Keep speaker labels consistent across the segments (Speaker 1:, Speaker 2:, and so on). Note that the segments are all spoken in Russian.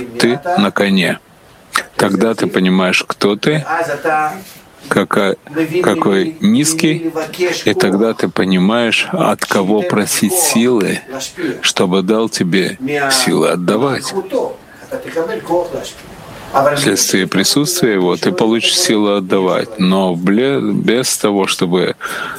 Speaker 1: ты на коне. Тогда ты понимаешь, кто ты, какой низкий, и тогда ты понимаешь, от кого просить силы, чтобы дал тебе силы отдавать. Вследствие присутствия его ты получишь силу отдавать, но без того, чтобы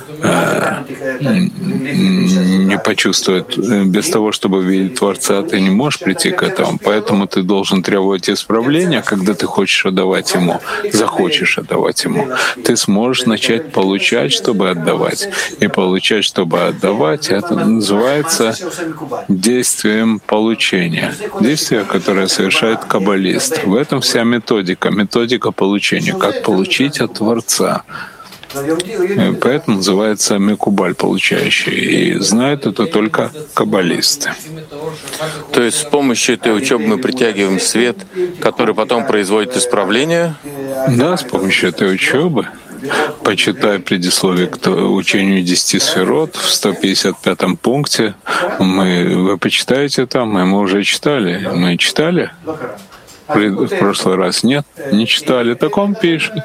Speaker 1: не почувствовать, без того, чтобы видеть Творца, ты не можешь прийти к этому. Поэтому ты должен требовать исправления, когда ты хочешь отдавать ему, захочешь отдавать ему. Ты сможешь начать получать, чтобы отдавать. И получать, чтобы отдавать, это называется действием получения. Действие, которое совершает каббалист. В этом вся методика получения, как получить от Творца. И поэтому называется мекубаль, получающий. И знают это только каббалисты.
Speaker 2: То есть с помощью этой учебы мы притягиваем свет, который потом производит исправление?
Speaker 1: Да, с помощью этой учебы. Почитай предисловие к учению 10 сферот в 155-м пункте. Вы почитаете там, мы уже читали. Мы читали? В прошлый раз нет, не читали. Так он пишет.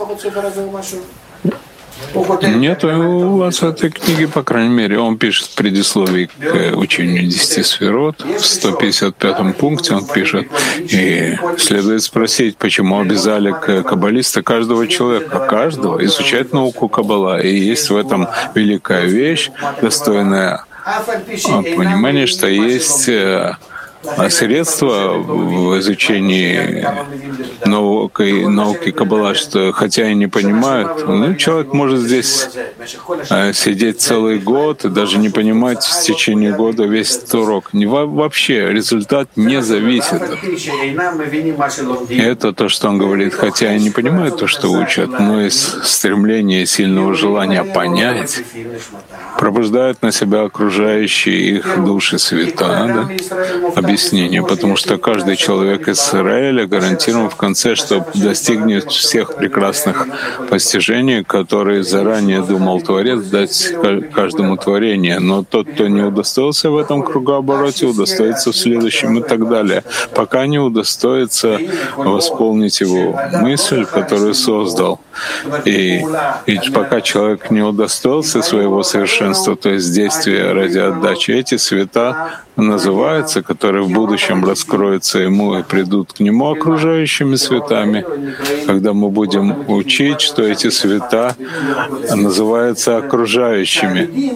Speaker 1: Нет у вас в этой книге, по крайней мере, он пишет в предисловии к учению 10 сферот, в 155-м пункте он пишет, и следует спросить, почему обязали каббалиста каждого человека, каждого, изучать науку Каббала, и есть в этом великая вещь, достойная понимания, что есть средства в изучении науки Каббала, что хотя и не понимают, человек может здесь сидеть целый год и даже не понимать в течение года весь этот урок. Вообще результат не зависит от этого. И это то, что он говорит, хотя и не понимают то, что учат, но из стремления, сильного желания понять, пробуждают на себя окружающие их души света, объяснение, потому что каждый человек из Израиля гарантирован в конце, что достигнет всех прекрасных постижений, которые заранее думал Творец дать каждому творению. Но тот, кто не удостоился в этом кругообороте, удостоится в следующем и так далее, пока не удостоится восполнить его мысль, которую создал. И пока человек не удостоился своего совершенства, то есть действия ради отдачи, эти света называются, которые в будущем раскроются ему и придут к нему окружающими светами. Когда мы будем учить, что эти света называются окружающими,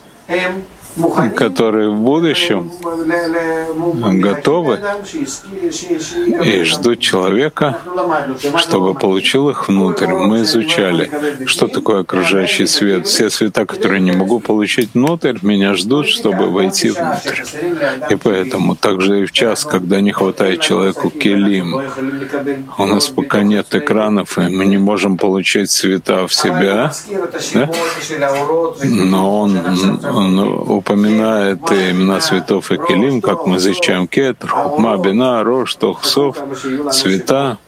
Speaker 1: которые в будущем готовы и ждут человека, чтобы получил их внутрь. Мы изучали, что такое окружающий свет. Все света, которые не могу получить внутрь, меня ждут, чтобы войти внутрь. И поэтому также и в час, когда не хватает человеку келим, у нас пока нет экранов, и мы не можем получить света в себя, да? Но он упоминает имена светов и келим, как мы изучаем кетр, хукма, бина, рош, тохсов, цвета.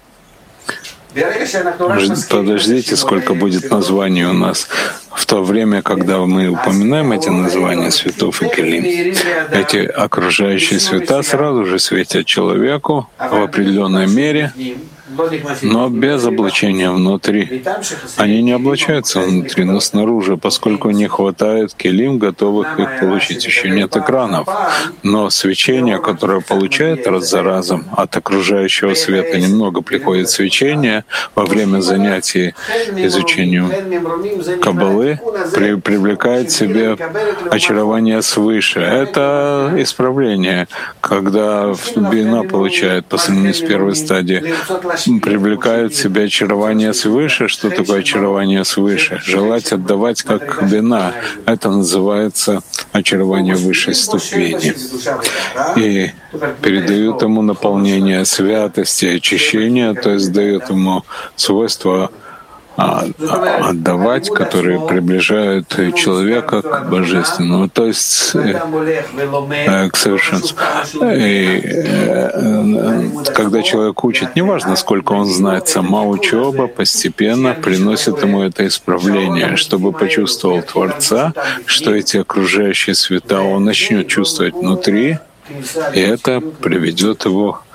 Speaker 1: Подождите, сколько будет названий у нас. В то время, когда мы упоминаем эти названия светов и келим, эти окружающие света сразу же светят человеку в определенной мере, но без облачения внутри. Они не облачаются внутри, но снаружи, поскольку не хватает келим, готовых их получить. Еще нет экранов. Но свечение, которое получает раз за разом от окружающего света, немного приходит свечение во время занятий изучением Каббалы, привлекает себе очарование свыше. Это исправление, когда бина получает по сравнению с первой стадией, привлекают в себя очарование свыше. Что такое очарование свыше? Желать отдавать как бина. Это называется очарование высшей ступени. И передают ему наполнение святости, очищения, то есть дают ему свойства отдавать, которые приближают человека к божественному, то есть к совершенству. И когда человек учит, неважно, сколько он знает, сама учеба постепенно приносит ему это исправление, чтобы почувствовал Творца, что эти окружающие света он начнет чувствовать внутри, и это приведет его